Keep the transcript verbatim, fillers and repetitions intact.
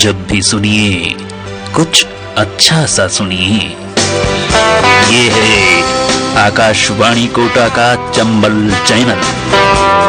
जब भी सुनिए कुछ अच्छा सा सुनिए। ये है आकाशवाणी कोटा का चंबल चैनल।